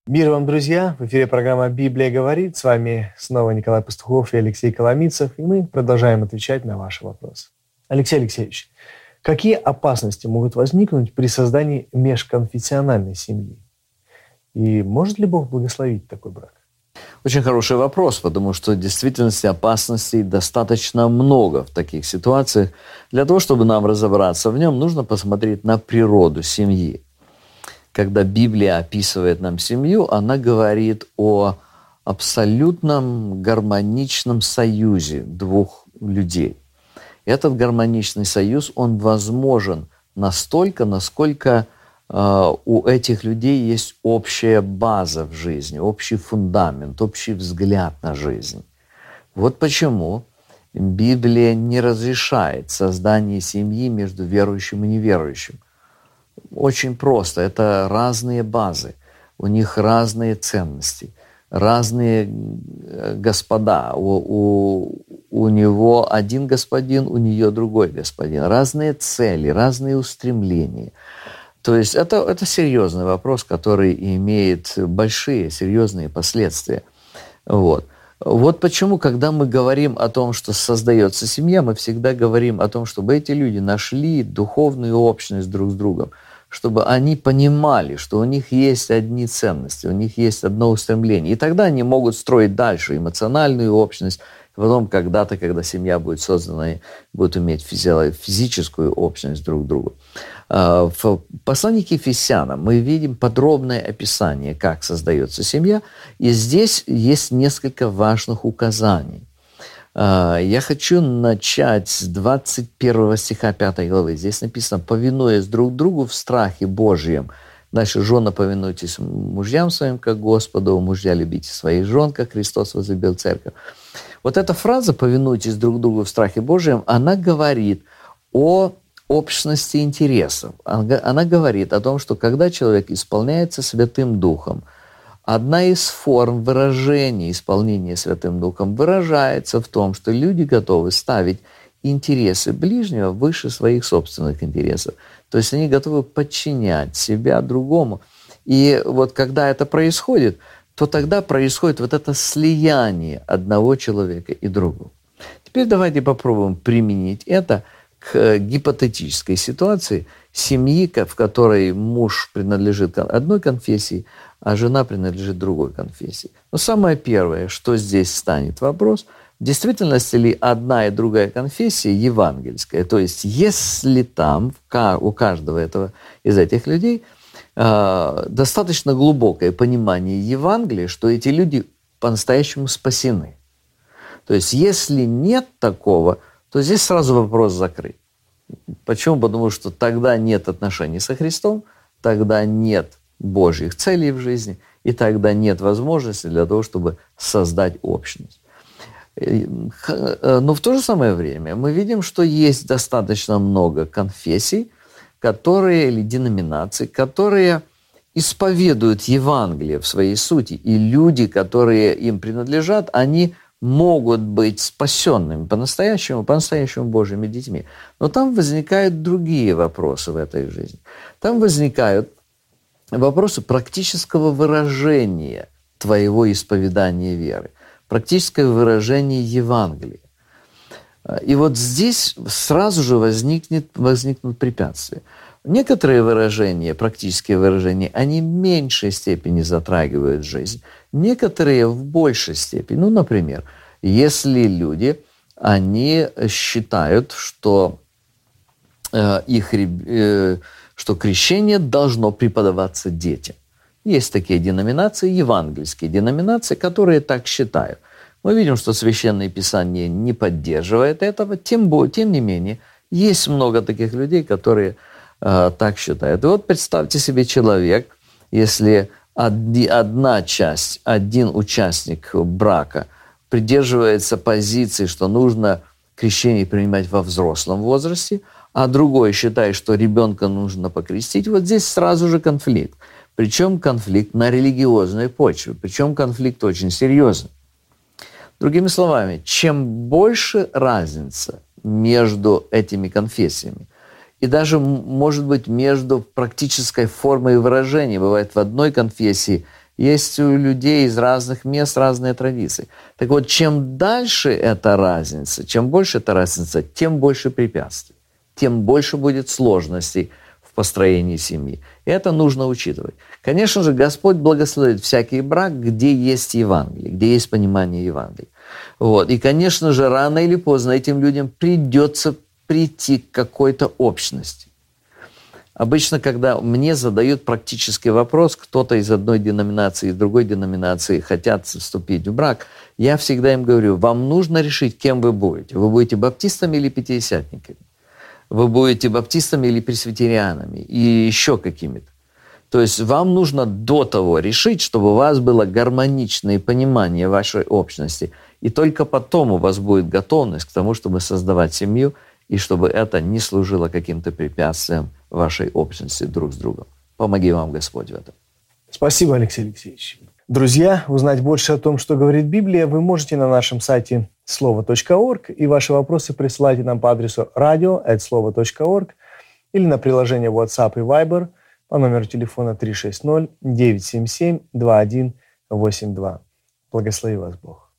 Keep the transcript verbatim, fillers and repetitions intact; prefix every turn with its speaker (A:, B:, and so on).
A: Мир вам, друзья! В эфире программа «Библия говорит». С вами снова Николай Пастухов и Алексей Коломийцев, и мы продолжаем отвечать на ваши вопросы. Алексей Алексеевич, какие опасности могут возникнуть при создании межконфессиональной семьи? И может ли Бог благословить такой брак?
B: Очень хороший вопрос, потому что в действительности опасностей достаточно много в таких ситуациях. Для того, чтобы нам разобраться в нем, нужно посмотреть на природу семьи. Когда Библия описывает нам семью, она говорит о абсолютном гармоничном союзе двух людей. Этот гармоничный союз, он возможен настолько, насколько э, у этих людей есть общая база в жизни, общий фундамент, общий взгляд на жизнь. Вот почему Библия не разрешает создание семьи между верующим и неверующим. Очень просто. Это разные базы, у них разные ценности, разные господа. У, у, у него один господин, у нее другой господин. Разные цели, разные устремления. То есть это, это серьезный вопрос, который имеет большие, серьезные последствия. Вот. Вот почему, когда мы говорим о том, что создается семья, мы всегда говорим о том, чтобы эти люди нашли духовную общность друг с другом, чтобы они понимали, что у них есть одни ценности, у них есть одно устремление. И тогда они могут строить дальше эмоциональную общность. И потом когда-то, когда семья будет создана, будут иметь физическую общность друг к другу. В послании к Ефесянам мы видим подробное описание, как создается семья. И здесь есть несколько важных указаний. Я хочу начать с двадцать первого стиха пятой главы. Здесь написано: «Повинуясь друг другу в страхе Божьем». Дальше: «Жены, повинуйтесь мужьям своим, как Господу, мужья, любите своих жен, как Христос возлюбил церковь». Вот эта фраза «повинуйтесь друг другу в страхе Божьем», она говорит о общности интересов. Она говорит о том, что когда человек исполняется Святым Духом, одна из форм выражения исполнения Святым Духом выражается в том, что люди готовы ставить интересы ближнего выше своих собственных интересов. То есть они готовы подчинять себя другому. И вот когда это происходит, то тогда происходит вот это слияние одного человека и другого. Теперь давайте попробуем применить это к гипотетической ситуации семьи, в которой муж принадлежит одной конфессии, а жена принадлежит другой конфессии. Но самое первое, что здесь станет вопрос, в действительности ли одна и другая конфессия евангельская? То есть если там у каждого этого, из этих людей э, достаточно глубокое понимание Евангелия, что эти люди по-настоящему спасены. То есть если нет такого, то здесь сразу вопрос закрыт. Почему? Потому что тогда нет отношений со Христом, тогда нет Божьих целей в жизни, и тогда нет возможности для того, чтобы создать общность. Но в то же самое время мы видим, что есть достаточно много конфессий, которые, или деноминаций, которые исповедуют Евангелие в своей сути, и люди, которые им принадлежат, они могут быть спасенными по-настоящему, по-настоящему Божьими детьми. Но там возникают другие вопросы в этой жизни. Там возникают вопросы практического выражения твоего исповедания веры, практическое выражение Евангелия. И вот здесь сразу же возникнет, возникнут препятствия. Некоторые выражения, практические выражения, они в меньшей степени затрагивают жизнь, некоторые в большей степени. Ну, например, если люди, они считают, что э, их э, что крещение должно преподаваться детям. Есть такие деноминации, евангельские деноминации, которые так считают. Мы видим, что Священное Писание не поддерживает этого, тем, тем не менее, есть много таких людей, которые э, так считают. И вот представьте себе человек, если одни, одна часть, один участник брака придерживается позиции, что нужно крещение принимать во взрослом возрасте, а другой считает, что ребенка нужно покрестить, вот здесь сразу же конфликт. Причем конфликт на религиозной почве, причем конфликт очень серьезный. Другими словами, чем больше разница между этими конфессиями, и даже, может быть, между практической формой выражения. Бывает, в одной конфессии Есть у людей из разных мест разные традиции. Так вот, чем дальше эта разница, чем больше эта разница, тем больше препятствий, тем больше будет сложностей в построении семьи. И это нужно учитывать. Конечно же, Господь благословит всякий брак, где есть Евангелие, где есть понимание Евангелия. Вот. И, конечно же, рано или поздно этим людям придется прийти к какой-то общности. Обычно, когда мне задают практический вопрос, кто-то из одной деноминации, из другой деноминации хотят вступить в брак, я всегда им говорю, вам нужно решить, кем вы будете. Вы будете баптистами или пятидесятниками? Вы будете баптистами или пресвитерианами? И еще какими-то. То есть вам нужно до того решить, чтобы у вас было гармоничное понимание вашей общности. И только потом у вас будет готовность к тому, чтобы создавать семью, и чтобы это не служило каким-то препятствием вашей общности друг с другом. Помоги вам Господь в этом.
A: Спасибо, Алексей Алексеевич. Друзья, узнать больше о том, что говорит Библия, вы можете на нашем сайте слово точка орг, и ваши вопросы присылайте нам по адресу радио эт слово точка орг или на приложение WhatsApp и Viber по номеру телефона три шесть ноль девять семь семь два один восемь два. Благослови вас Бог.